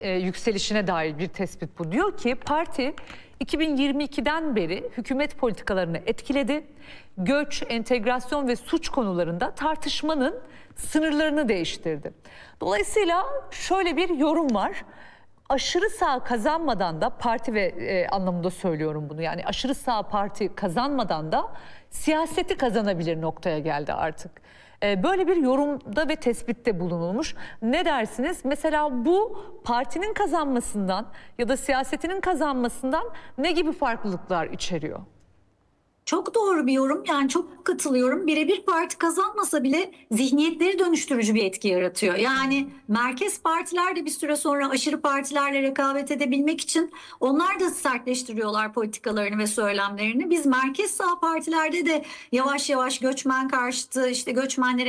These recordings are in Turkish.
yükselişine dair bir tespit bu. Diyor ki parti 2022'den beri hükümet politikalarını etkiledi. Göç, entegrasyon ve suç konularında tartışmanın sınırlarını değiştirdi. Dolayısıyla şöyle bir yorum var. Aşırı sağ kazanmadan da parti ve anlamında söylüyorum bunu. Yani aşırı sağ parti kazanmadan da siyaseti kazanabilir noktaya geldi artık. Böyle bir yorumda ve tespitte bulunulmuş. Ne dersiniz? Mesela bu partinin kazanmasından ya da siyasetinin kazanmasından ne gibi farklılıklar içeriyor? Çok doğru bir yorum. Yani çok katılıyorum. Birebir parti kazanmasa bile zihniyetleri dönüştürücü bir etki yaratıyor. Yani merkez partiler de bir süre sonra aşırı partilerle rekabet edebilmek için onlar da sertleştiriyorlar politikalarını ve söylemlerini. Biz merkez sağ partilerde de yavaş yavaş göçmen karşıtı, işte göçmenleri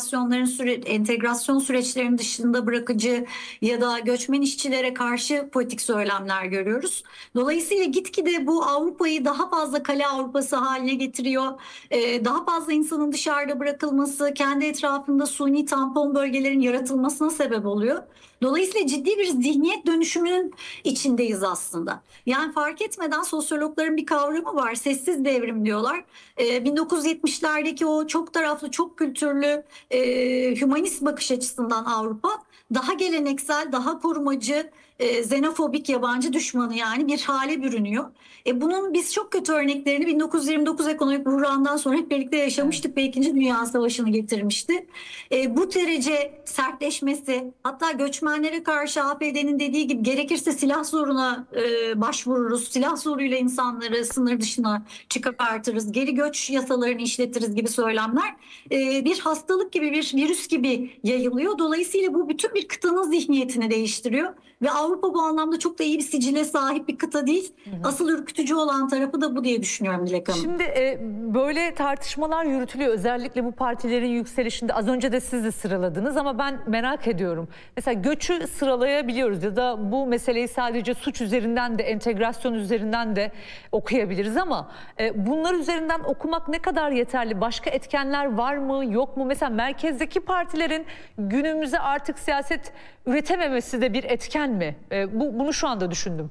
entegrasyon süreçlerinin dışında bırakıcı ya da göçmen işçilere karşı politik söylemler görüyoruz. Dolayısıyla gitgide bu Avrupa'yı daha fazla kale Avrupası haline getiriyor. Daha fazla insanın dışarıda bırakılması, kendi etrafında suni tampon bölgelerin yaratılmasına sebep oluyor. Dolayısıyla ciddi bir zihniyet dönüşümünün içindeyiz aslında. Yani fark etmeden sosyologların bir kavramı var. Sessiz devrim diyorlar. 1970'lerdeki o çok taraflı, çok kültürlü, hümanist bakış açısından Avrupa daha geleneksel, daha korumacı, xenofobik, yabancı düşmanı yani bir hale bürünüyor. Bunun biz çok kötü örneklerini 1929 ekonomik buhrandan sonra hep birlikte yaşamıştık ve İkinci Dünya Savaşı'nı getirmişti. Bu derece sertleşmesi, hatta göçmenlere karşı APD'nin dediği gibi gerekirse silah zoruna başvururuz, silah zoruyla insanları sınır dışına çıkartırız, geri göç yasalarını işletiriz gibi söylemler bir hastalık gibi, bir virüs gibi yayılıyor. Dolayısıyla bu bütün bir kıtanın zihniyetini değiştiriyor ve Avrupa bu anlamda çok da iyi bir sicile sahip bir kıta değil. Asıl ürkütücü olan tarafı da bu diye düşünüyorum Dilek Hanım. Şimdi böyle tartışmalar yürütülüyor. Özellikle bu partilerin yükselişinde az önce de siz de sıraladınız ama ben merak ediyorum. Mesela göçü sıralayabiliyoruz ya da bu meseleyi sadece suç üzerinden de entegrasyon üzerinden de okuyabiliriz ama bunlar üzerinden okumak ne kadar yeterli? Başka etkenler var mı yok mu? Mesela merkezdeki partilerin günümüze artık siyaset üretememesi de bir etken mi? Bunu şu anda düşündüm.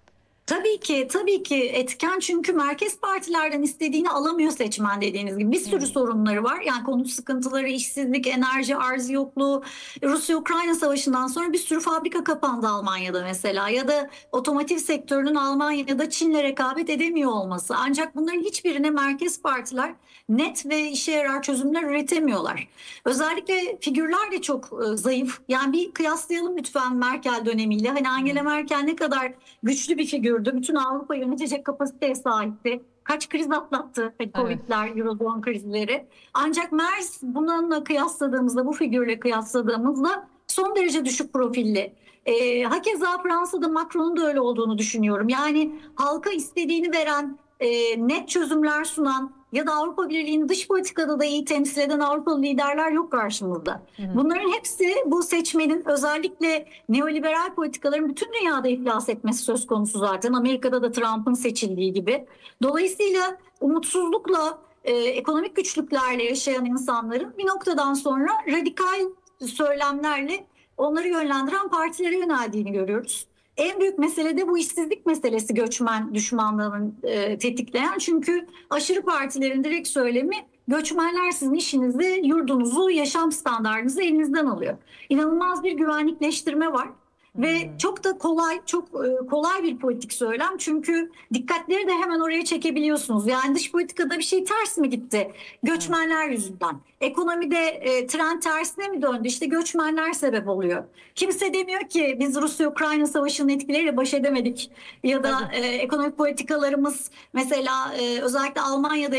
Tabii ki etken, çünkü merkez partilerden istediğini alamıyor seçmen dediğiniz gibi. Bir sürü sorunları var. Yani konut sıkıntıları, işsizlik, enerji arzı yokluğu. Rusya-Ukrayna savaşından sonra bir sürü fabrika kapandı Almanya'da mesela. Ya da otomotiv sektörünün Almanya'da Çin'le rekabet edemiyor olması. Ancak bunların hiçbirine merkez partiler net ve işe yarar çözümler üretemiyorlar. Özellikle figürler de çok zayıf. Yani bir kıyaslayalım lütfen Merkel dönemiyle. Hani Angela Merkel ne kadar güçlü bir figür. Bütün Avrupa yönetecek kapasiteye sahipti. Kaç kriz atlattı. Covid'ler, Eurozone krizleri. Ancak Merz bununla kıyasladığımızda, bu figürle kıyasladığımızda son derece düşük profilli. Hakeza Fransa'da Macron'un da öyle olduğunu düşünüyorum. Yani halka istediğini veren, net çözümler sunan ya da Avrupa Birliği'ni dış politikada da iyi temsil eden Avrupalı liderler yok karşımızda. Bunların hepsi bu seçmenin, özellikle neoliberal politikaların bütün dünyada iflas etmesi söz konusu zaten. Amerika'da da Trump'ın seçildiği gibi. Dolayısıyla umutsuzlukla, ekonomik güçlüklerle yaşayan insanların bir noktadan sonra radikal söylemlerle onları yönlendiren partilere yöneldiğini görüyoruz. En büyük mesele de bu işsizlik meselesi, göçmen düşmanlığını tetikleyen. Çünkü aşırı partilerin direkt söylemi, göçmenler sizin işinizi, yurdunuzu, yaşam standartınızı elinizden alıyor. İnanılmaz bir güvenlikleştirme var. Ve çok da kolay bir politik söylem, çünkü dikkatleri de hemen oraya çekebiliyorsunuz. Yani dış politikada bir şey ters mi gitti? Göçmenler yüzünden. Ekonomide trend tersine mi döndü? İşte göçmenler sebep oluyor. Kimse demiyor ki biz Rusya-Ukrayna savaşının etkileriyle baş edemedik. Ya da ekonomik politikalarımız mesela özellikle Almanya'da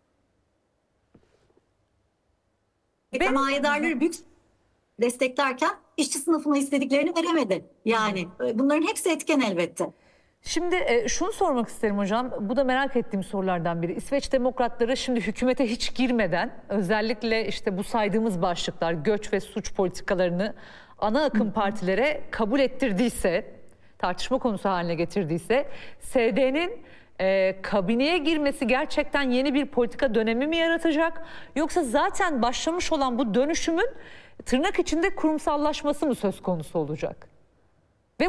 sermayedarları büyük desteklerken işçi sınıfına istediklerini veremedi. Yani bunların hepsi etken elbette. Şimdi şunu sormak isterim hocam. Bu da merak ettiğim sorulardan biri. İsveç demokratları şimdi hükümete hiç girmeden özellikle işte bu saydığımız başlıklar, göç ve suç politikalarını ana akım partilere kabul ettirdiyse, tartışma konusu haline getirdiyse, SD'nin kabineye girmesi gerçekten yeni bir politika dönemi mi yaratacak? Yoksa zaten başlamış olan bu dönüşümün tırnak içinde kurumsallaşması mı söz konusu olacak?